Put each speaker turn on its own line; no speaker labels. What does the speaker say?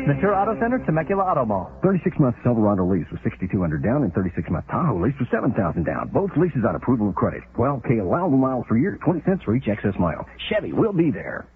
Ventura Auto Center, Temecula Auto Mall.
36-month Silverado lease with $6,200 down and 36-month Tahoe lease with $7,000 down. Both leases on approval of credit. 12K allowable miles per year, 20 cents for each excess mile. Chevy will be there.